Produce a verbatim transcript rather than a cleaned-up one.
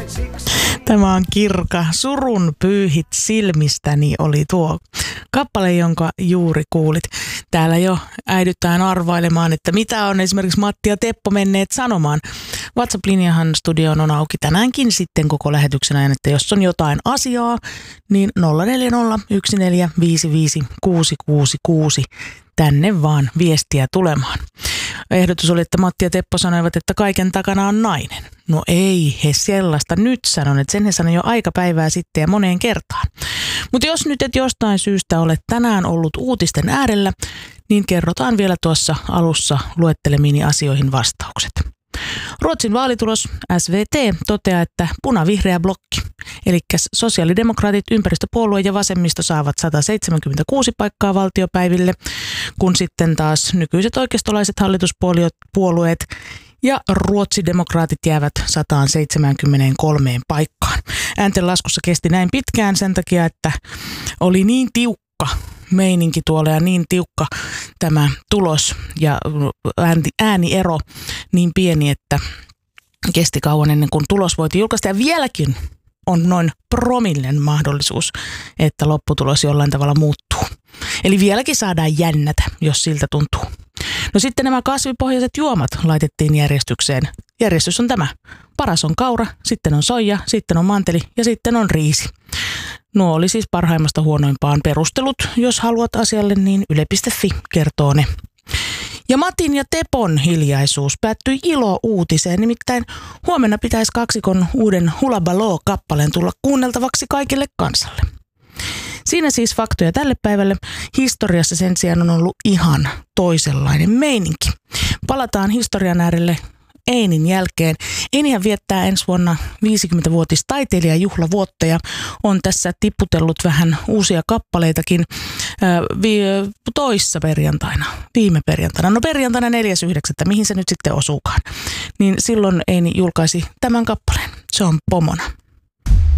Tämä on Kirka. Surun pyyhit silmistäni oli tuo kappale, jonka juuri kuulit. Täällä jo äidytään arvailemaan, että mitä on esimerkiksi Matti ja Teppo menneet sanomaan. WhatsApp-linjahan studioon on auki tänäänkin sitten koko lähetyksen ajan, että jos on jotain asiaa, niin nolla neljä nolla yksi neljä viisi viisi kuusi kuusi kuusi tänne vaan viestiä tulemaan. Ehdotus oli, että Matti ja Teppo sanoivat, että kaiken takana on nainen. No ei he sellaista nyt sanon, että sen he sanoi jo aika päivää sitten ja moneen kertaan. Mutta jos nyt et jostain syystä olet tänään ollut uutisten äärellä, niin kerrotaan vielä tuossa alussa luettelemiini asioihin vastaukset. Ruotsin vaalitulos S V T toteaa, että punavihreä blokki, eli sosiaalidemokraatit, ympäristöpuolue ja vasemmisto saavat sata seitsemänkymmentäkuusi paikkaa valtiopäiville, kun sitten taas nykyiset oikeistolaiset hallituspuolueet ja ruotsidemokraatit jäävät sata seitsemänkymmentäkolme paikkaan. Ääntenlaskussa kesti näin pitkään sen takia, että oli niin tiukka meininki tuolla ja niin tiukka tämä tulos ja ääniero niin pieni, että kesti kauan ennen kuin tulos voitiin julkaista. Ja vieläkin on noin promillen mahdollisuus, että lopputulos jollain tavalla muuttuu. Eli vieläkin saadaan jännätä, jos siltä tuntuu. No sitten nämä kasvipohjaiset juomat laitettiin järjestykseen. Järjestys on tämä. Paras on kaura, sitten on soija, sitten on manteli ja sitten on riisi. Nuo oli siis parhaimmasta huonoimpaan perustelut. Jos haluat asialle, niin yle piste fi kertoo ne. Ja Matin ja Tepon hiljaisuus päättyi ilo-uutiseen. Nimittäin huomenna pitäisi kaksikon uuden Hula Baloo-kappaleen tulla kuunneltavaksi kaikille kansalle. Siinä siis faktoja tälle päivälle. Historiassa sen sijaan on ollut ihan toisenlainen meininki. Palataan historian äärelle Einin jälkeen. Einihän viettää ensi vuonna viisikymmenvuotis taiteilijajuhlavuotta ja on tässä tiputellut vähän uusia kappaleitakin toissa perjantaina, viime perjantaina, no perjantaina neljäs yhdeksättä, mihin se nyt sitten osuukaan. Niin silloin Eini julkaisi tämän kappaleen. Se on Pomona.